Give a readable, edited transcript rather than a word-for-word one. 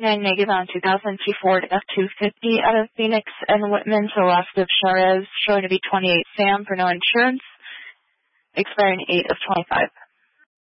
9 negative on 2002 Ford F-250 out of Phoenix and Whitman to the left of Charez, showing to be 28 Sam for no insurance, expiring 8 of 25.